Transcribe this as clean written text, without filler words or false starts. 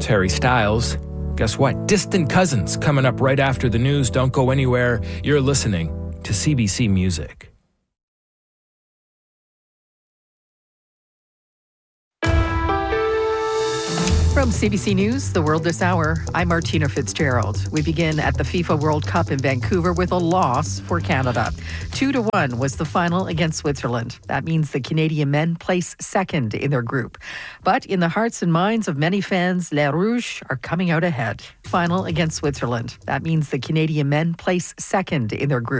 Harry Styles. Guess what? Distant Cousins coming up right after the news. Don't go anywhere. You're listening to CBC Music. From CBC News, The World This Hour, I'm Martina Fitzgerald. We begin at the FIFA World Cup in Vancouver with a loss for Canada. 2-1 was the final against Switzerland. That means the Canadian men place second in their group. But in the hearts and minds of many fans, Les Rouges are coming out ahead. Final against Switzerland. That means the Canadian men place second in their group.